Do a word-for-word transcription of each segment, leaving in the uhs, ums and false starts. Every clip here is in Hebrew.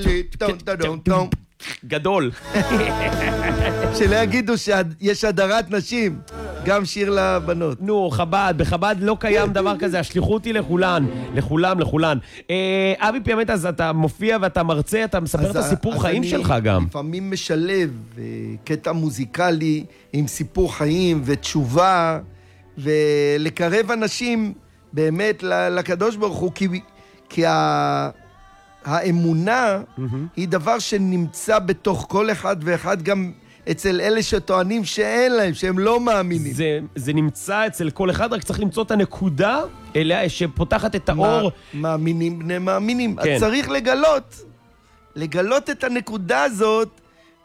גדול. שלא יגידו שיש הדרת נשים, גם שיר לבנות. נו, חב"ד, בחב"ד לא קיים דבר כזה, השליחות היא לכולן, לכולם, לכולן. אבי פיאמנטה, אז אתה מופיע ואתה מרצה, אתה מספר את הסיפור חיים שלך גם. אני לפעמים משלב קטע מוזיקלי עם סיפור חיים ותשובה, ולקרב אנשים באמת לקדוש ברוך הוא, כי, כי ה... האמונה mm-hmm. היא דבר שנמצא בתוך כל אחד ואחד, גם אצל אלה שטוענים שאין להם, שהם לא מאמינים. זה, זה נמצא אצל כל אחד, רק צריך למצוא את הנקודה אליה שפותחת את האור. מאמינים בני מאמינים. כן. אז צריך לגלות, לגלות את הנקודה הזאת,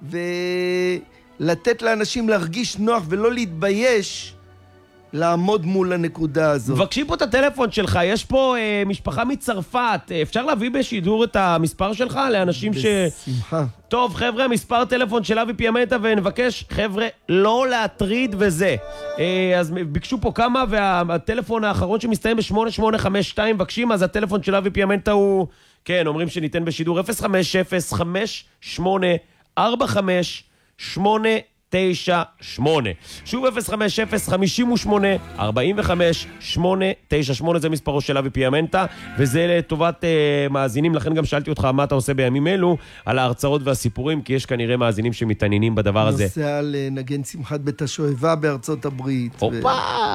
ולתת לאנשים להרגיש נוח ולא להתבייש, לעמוד מול הנקודה הזאת. מבקשים פה את הטלפון שלך, יש פה אה, משפחה מצרפת, אפשר להביא בשידור את המספר שלך לאנשים ש... בשמחה. טוב, חבר'ה, מספר טלפון של אבי פיאמנטה, ונבקש, חבר'ה, לא להטריד וזה. אה, אז ביקשו פה כמה, והטלפון האחרון שמסתיים ב-שמונה שמונה חמש שתיים, מבקשים, אז הטלפון של אבי פיאמנטה הוא... כן, אומרים שניתן בשידור אפס חמש אפס חמש שמונה ארבע חמש שמונה תשע שמונה. שוב אפס חמש אפס חמש שמונה ארבע חמש שמונה תשע שמונה, זה מספרו של אבי פיאמנטה, וזה לטובת uh, מאזינים. לכן גם שאלתי אותך מה אתה עושה בימים אלו על ההרצאות והסיפורים, כי יש כנראה מאזינים שמתעניינים בדבר הזה. נוסע לנגן שמחת בית השואבה בארצות הברית. הופה!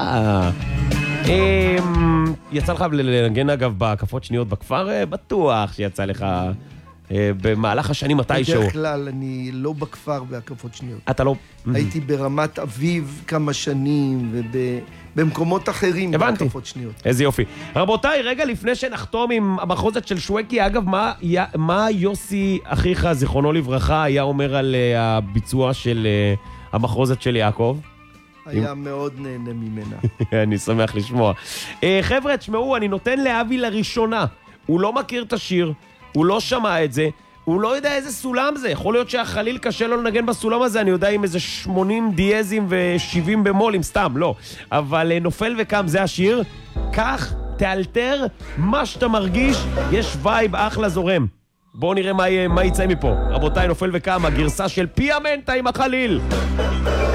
יצא לך לנגן אגב בהקפות שניות בכפר? בטוח שיצא לך במהלך השנים מתישהו. בדרך כלל אני לא בכפר בהקפות שניות. אתה לא... הייתי ברמת אביב כמה שנים ובמקומות אחרים בהקפות שניות. איזה יופי. רבותיי, רגע לפני שנחתום עם המחוזת של שווקי, אגב, מה, מה יוסי אחיך, זיכרונו לברכה, היה אומר על הביצוע של המחוזת של יעקב? היה מאוד נהנה ממנה. אני שמח לשמוע. חבר'ה, תשמעו, אני נותן לאבי לראשונה. הוא לא מכיר את השיר, הוא לא שמע את זה, הוא לא יודע איזה סולם זה. יכול להיות שהחליל קשה לו לנגן בסולם הזה, אני יודע עם איזה שמונים דיאזים ו-שבעים במולים, סתם, לא. אבל נופל וקם, זה השיר. כך, תאלתר, מה שאתה מרגיש, יש וייב אחלה זורם. בואו נראה מה, מה יצא מפה. רבותיי, נופל וקם, הגרסה של פיאמנטה עם החליל.